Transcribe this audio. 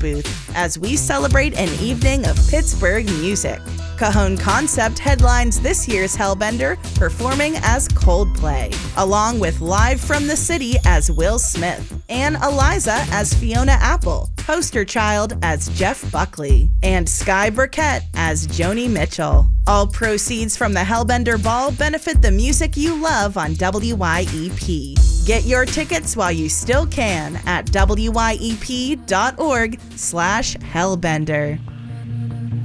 booth as we celebrate an evening of Pittsburgh music. Cajon Concept headlines this year's Hellbender, performing as Coldplay, along with Live from the City as Will Smith, and Eliza as Fiona Apple, poster child as Jeff Buckley, and Sky Burkett as Joni Mitchell. All proceeds from the Hellbender Ball benefit the music you love on WYEP. Get your tickets while you still can at wyep.org/Hellbender.